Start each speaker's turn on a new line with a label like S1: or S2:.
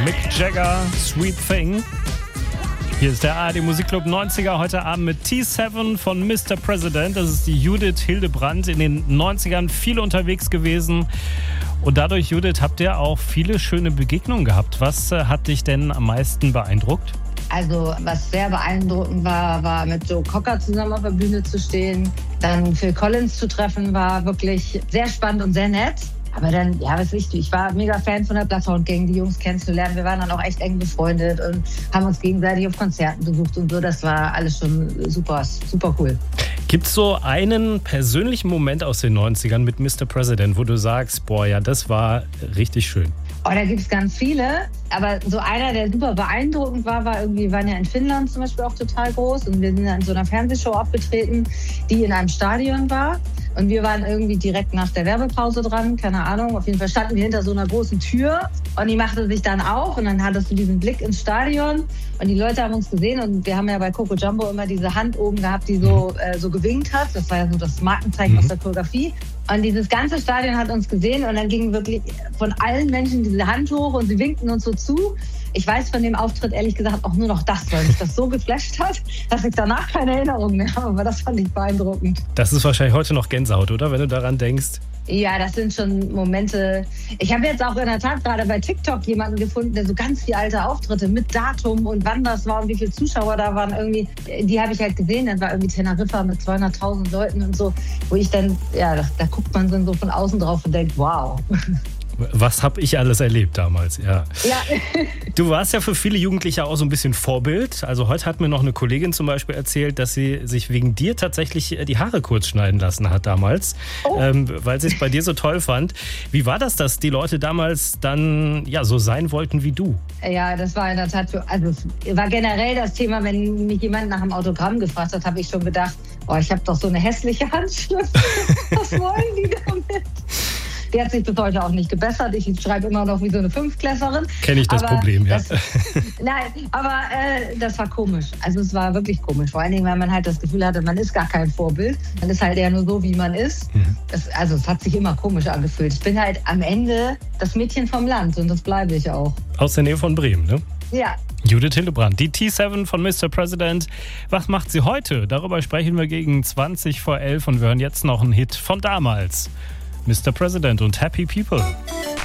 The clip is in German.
S1: Mick Jagger, Sweet Thing. Hier ist der ARD Musikclub 90er, heute Abend mit T7 von Mr. President. Das ist die Judith Hildebrandt, in den 90ern viel unterwegs gewesen. Und dadurch, Judith, habt ihr auch viele schöne Begegnungen gehabt. Was hat dich denn am meisten beeindruckt?
S2: Also was sehr beeindruckend war mit Joe Cocker zusammen auf der Bühne zu stehen. Dann Phil Collins zu treffen, war wirklich sehr spannend und sehr nett. Aber dann, ja, was weiß ich war mega Fan von der Bloodhound Gang, die Jungs kennenzulernen. Wir waren dann auch echt eng befreundet und haben uns gegenseitig auf Konzerten besucht und so. Das war alles schon super, super cool.
S1: Gibt's so einen persönlichen Moment aus den 90ern mit Mr. President, wo du sagst, boah, ja, das war richtig schön?
S2: Oh, da gibt's ganz viele. Aber so einer, der super beeindruckend war irgendwie, wir waren ja in Finnland zum Beispiel auch total groß. Und wir sind ja in so einer Fernsehshow aufgetreten, die in einem Stadion war. Und wir waren irgendwie direkt nach der Werbepause dran, keine Ahnung. Auf jeden Fall standen wir hinter so einer großen Tür und die machte sich dann auf und dann hattest du diesen Blick ins Stadion und die Leute haben uns gesehen und wir haben ja bei Coco Jumbo immer diese Hand oben gehabt, die so gewinkt hat. Das war ja so das Markenzeichen aus der Choreografie. Und dieses ganze Stadion hat uns gesehen und dann ging wirklich von allen Menschen diese Hand hoch und sie winkten uns so zu. Ich weiß von dem Auftritt ehrlich gesagt auch nur noch das, weil mich das so geflasht hat, dass ich danach keine Erinnerung mehr habe. Aber das fand ich beeindruckend.
S1: Das ist wahrscheinlich heute noch Gänsehaut, oder? Wenn du daran denkst.
S2: Ja, das sind schon Momente. Ich habe jetzt auch in der Tat gerade bei TikTok jemanden gefunden, der so ganz viele alte Auftritte mit Datum und wann das war und wie viele Zuschauer da waren irgendwie. Die habe ich halt gesehen. Dann war irgendwie Teneriffa mit 200.000 Leuten und so, wo ich dann, ja, da guckt man so von außen drauf und denkt, wow.
S1: Was habe ich alles erlebt damals, ja.
S2: Ja.
S1: Du warst ja für viele Jugendliche auch so ein bisschen Vorbild. Also heute hat mir noch eine Kollegin zum Beispiel erzählt, dass sie sich wegen dir tatsächlich die Haare kurz schneiden lassen hat damals, weil sie es bei dir so toll fand. Wie war das, dass die Leute damals dann ja so sein wollten wie du?
S2: Ja, das war in der Tat, war generell das Thema, wenn mich jemand nach einem Autogramm gefragt hat, habe ich schon gedacht, oh, ich habe doch so eine hässliche Handschrift. Was wollen die damit? Die hat sich bis heute auch nicht gebessert. Ich schreibe immer noch wie so eine Fünftklässlerin.
S1: Kenne ich das Problem, ja.
S2: Nein, aber das war komisch. Also es war wirklich komisch. Vor allen Dingen, weil man halt das Gefühl hatte, man ist gar kein Vorbild. Man ist halt eher nur so, wie man ist. Es hat sich immer komisch angefühlt. Ich bin halt am Ende das Mädchen vom Land und das bleibe ich auch.
S1: Aus der Nähe von Bremen, ne?
S2: Ja.
S1: Judith Hildebrandt, die T7 von Mr. President. Was macht sie heute? Darüber sprechen wir gegen 20 vor 11 und wir hören jetzt noch einen Hit von damals. Mr. President und Happy People.